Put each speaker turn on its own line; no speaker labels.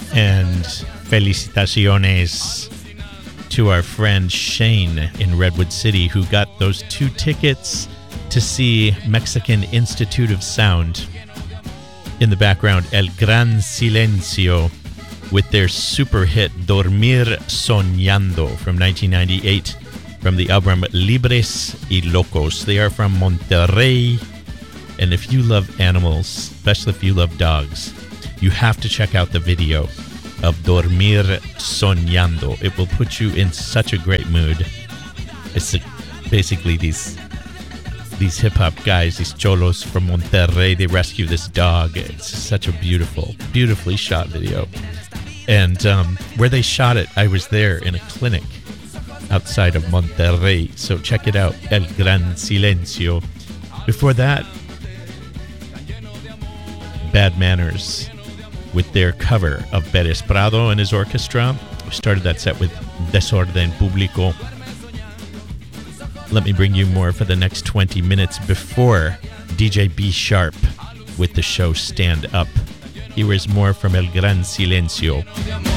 And felicitaciones to our friend Shane in Redwood City, who got those 2 tickets to see Mexican Institute of Sound. In the background, El Gran Silencio with their super hit Dormir Soñando from 1998 from the album Libres y Locos. They are from Monterrey, and if you love animals, especially if you love dogs, you have to check out the video of Dormir Soñando. It will put you in such a great mood. It's basically these hip-hop guys, these cholos from Monterrey, they rescue this dog. It's such a beautifully shot video. And where they shot it, I was there in a clinic outside of Monterrey. So check it out, El Gran Silencio. Before that, Bad Manners with their cover of Pérez Prado and his orchestra. We started that set with Desorden Público. Let me bring you more for the next 20 minutes before DJ B Sharp with the show Stand Up. Here is more from El Gran Silencio.